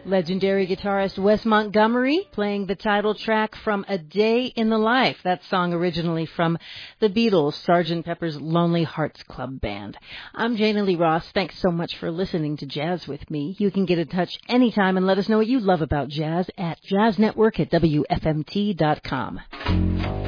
Legendary guitarist Wes Montgomery playing the title track from A Day in the Life, that song originally from the Beatles' Sgt. Pepper's Lonely Hearts Club Band. I'm Jana Lee Ross. Thanks so much for listening to Jazz with me. You can get in touch anytime and let us know what you love about jazz at jazznetwork@wfmt.com.